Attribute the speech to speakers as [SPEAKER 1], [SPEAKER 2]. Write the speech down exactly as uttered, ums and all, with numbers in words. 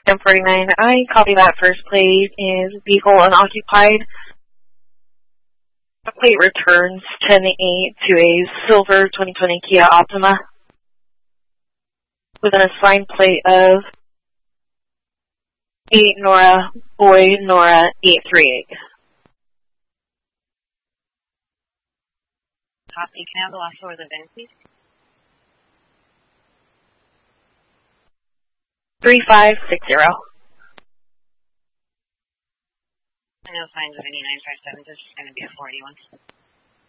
[SPEAKER 1] M forty-nine, I copy that. First plate is vehicle unoccupied. The plate returns ten eight to a silver twenty twenty Kia Optima with an assigned plate of eight Nora Boy Nora eight three eight.
[SPEAKER 2] Copy. Can I have the last four of the V I N, please?
[SPEAKER 1] three five six zero.
[SPEAKER 2] I know signs of any nine five seven, this is going to be a forty-one.